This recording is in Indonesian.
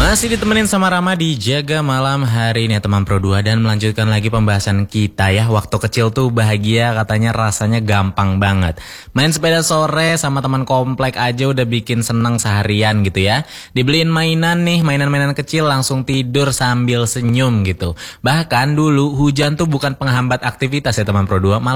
Masih ditemenin sama Rama di Jaga Malam hari ini ya teman Pro 2. Dan melanjutkan lagi pembahasan kita ya. Waktu kecil tuh bahagia katanya rasanya gampang banget. Main sepeda sore sama teman komplek aja udah bikin seneng seharian gitu ya. Dibeliin mainan nih, mainan-mainan kecil langsung tidur sambil senyum gitu. Bahkan dulu hujan tuh bukan penghambat aktivitas ya teman Pro 2, malah